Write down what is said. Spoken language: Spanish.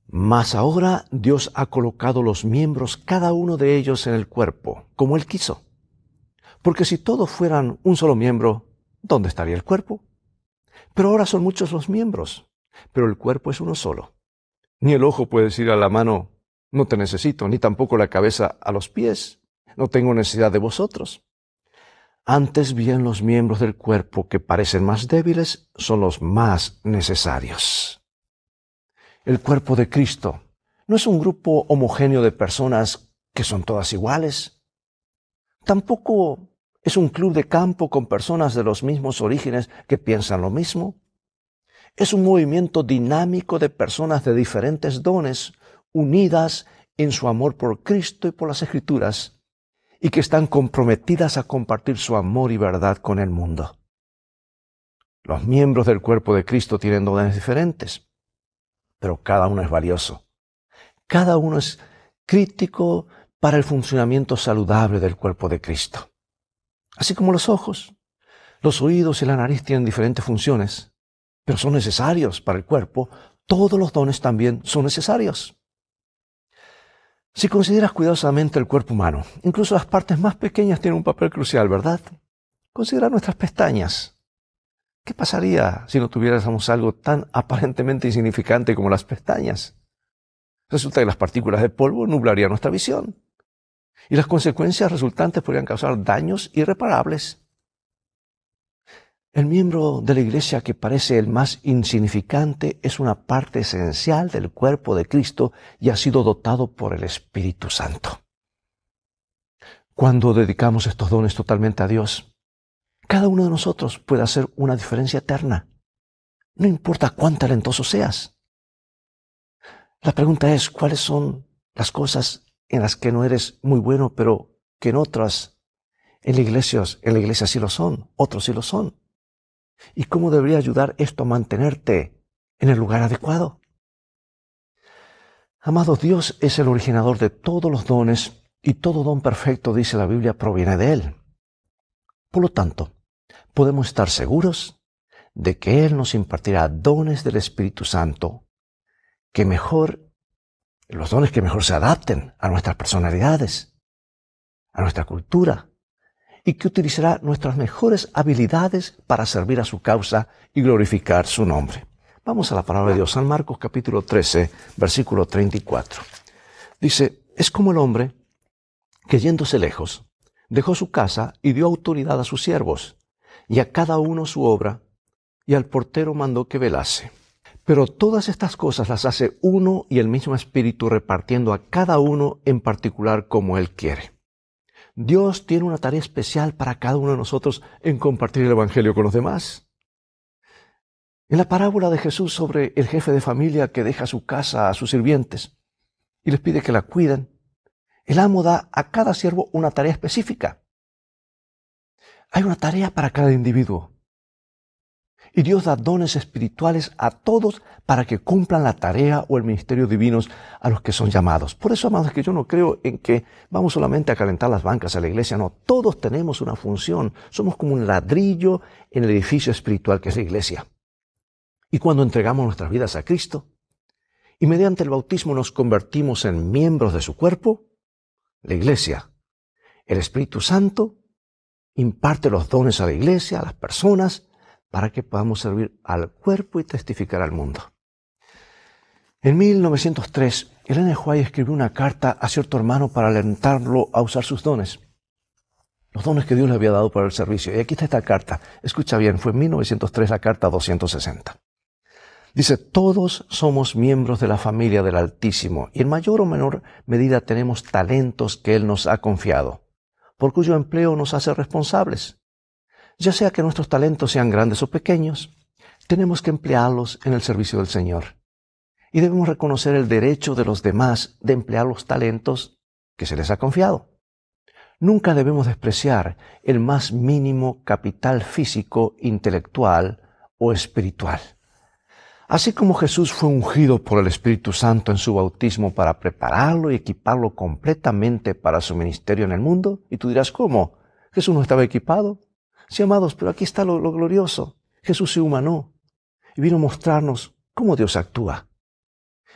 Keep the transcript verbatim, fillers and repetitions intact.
Mas ahora Dios ha colocado los miembros, cada uno de ellos, en el cuerpo, como Él quiso. Porque si todos fueran un solo miembro, ¿dónde estaría el cuerpo? Pero ahora son muchos los miembros, pero el cuerpo es uno solo. Ni el ojo puede decir a la mano, no te necesito, ni tampoco la cabeza a los pies, no tengo necesidad de vosotros. Antes bien, los miembros del cuerpo que parecen más débiles son los más necesarios. El cuerpo de Cristo no es un grupo homogéneo de personas que son todas iguales. Tampoco es un club de campo con personas de los mismos orígenes que piensan lo mismo. Es un movimiento dinámico de personas de diferentes dones, unidas en su amor por Cristo y por las Escrituras, y que están comprometidas a compartir su amor y verdad con el mundo. Los miembros del cuerpo de Cristo tienen dones diferentes, pero cada uno es valioso. Cada uno es crítico para el funcionamiento saludable del cuerpo de Cristo. Así como los ojos, los oídos y la nariz tienen diferentes funciones, pero son necesarios para el cuerpo, todos los dones también son necesarios. Si consideras cuidadosamente el cuerpo humano, incluso las partes más pequeñas tienen un papel crucial, ¿verdad? Considera nuestras pestañas. ¿Qué pasaría si no tuviéramos algo tan aparentemente insignificante como las pestañas? Resulta que las partículas de polvo nublarían nuestra visión, y las consecuencias resultantes podrían causar daños irreparables. El miembro de la iglesia que parece el más insignificante es una parte esencial del cuerpo de Cristo y ha sido dotado por el Espíritu Santo. Cuando dedicamos estos dones totalmente a Dios, cada uno de nosotros puede hacer una diferencia eterna. No importa cuán talentoso seas. La pregunta es, ¿cuáles son las cosas en las que no eres muy bueno, pero que en otras, en la iglesia, en la iglesia sí lo son, otros sí lo son? ¿Y cómo debería ayudar esto a mantenerte en el lugar adecuado? Amados, Dios es el originador de todos los dones y todo don perfecto, dice la Biblia, proviene de Él. Por lo tanto, podemos estar seguros de que Él nos impartirá dones del Espíritu Santo que mejor, los dones que mejor se adapten a nuestras personalidades, a nuestra cultura, y que utilizará nuestras mejores habilidades para servir a su causa y glorificar su nombre. Vamos a la palabra de Dios, San Marcos capítulo trece, versículo treinta y cuatro. Dice, es como el hombre que yéndose lejos, dejó su casa y dio autoridad a sus siervos, y a cada uno su obra, y al portero mandó que velase. Pero todas estas cosas las hace uno y el mismo Espíritu, repartiendo a cada uno en particular como Él quiere. Dios tiene una tarea especial para cada uno de nosotros en compartir el Evangelio con los demás. En la parábola de Jesús sobre el jefe de familia que deja su casa a sus sirvientes y les pide que la cuiden, el amo da a cada siervo una tarea específica. Hay una tarea para cada individuo. Y Dios da dones espirituales a todos para que cumplan la tarea o el ministerio divinos a los que son llamados. Por eso, amados, que yo no creo en que vamos solamente a calentar las bancas a la iglesia. No, todos tenemos una función. Somos como un ladrillo en el edificio espiritual que es la iglesia. Y cuando entregamos nuestras vidas a Cristo y mediante el bautismo nos convertimos en miembros de su cuerpo, la iglesia, el Espíritu Santo imparte los dones a la iglesia, a las personas, para que podamos servir al cuerpo y testificar al mundo. En mil novecientos tres, Ellen White escribió una carta a cierto hermano para alentarlo a usar sus dones, los dones que Dios le había dado para el servicio. Y aquí está esta carta. Escucha bien, fue en mil novecientos tres la carta doscientos sesenta. Dice, todos somos miembros de la familia del Altísimo y en mayor o menor medida tenemos talentos que Él nos ha confiado, por cuyo empleo nos hace responsables. Ya sea que nuestros talentos sean grandes o pequeños, tenemos que emplearlos en el servicio del Señor. Y debemos reconocer el derecho de los demás de emplear los talentos que se les ha confiado. Nunca debemos despreciar el más mínimo capital físico, intelectual o espiritual. Así como Jesús fue ungido por el Espíritu Santo en su bautismo para prepararlo y equiparlo completamente para su ministerio en el mundo, y tú dirás, ¿cómo? ¿Jesús no estaba equipado? Sí, amados, pero aquí está lo, lo glorioso. Jesús se humanó y vino a mostrarnos cómo Dios actúa.